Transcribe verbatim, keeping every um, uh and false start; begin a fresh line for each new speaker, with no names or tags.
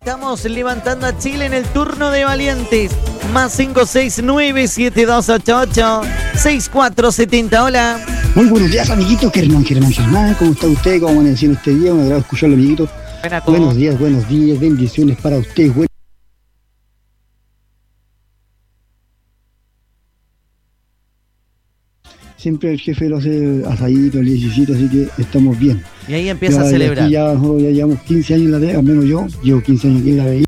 Estamos levantando a Chile en el turno de valientes. Más cinco seis nueve siete dos ocho ocho seis cuatro siete cero. Hola.
Muy buenos días, amiguitos. Germán, Germán, Germán. ¿Cómo está usted? ¿Cómo amaneció este día? Me agrada escucharlo, amiguito.
Buena,
buenos días, buenos días. Bendiciones para usted. Buen... Siempre el jefe lo hace asadito, el diecisiete, así que estamos bien.
Y ahí empieza
ya,
a celebrar.
Ya, ya, ya llevamos quince años en la Vega, al menos yo. Llevo quince años aquí en la Vega.